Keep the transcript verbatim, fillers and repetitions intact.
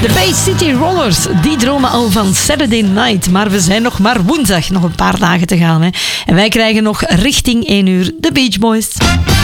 De Bay City Rollers, die dromen al van Saturday Night. Maar we zijn nog maar woensdag, nog een paar dagen te gaan. Hè. En wij krijgen nog richting één uur de Beach Boys.